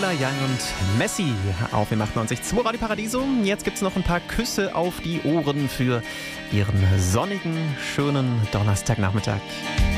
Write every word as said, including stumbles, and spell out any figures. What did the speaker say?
Paula Young und Messi auf dem achtundneunzig Komma zwei Radio Paradiso. Jetzt gibt es noch ein paar Küsse auf die Ohren für Ihren sonnigen, schönen Donnerstagnachmittag.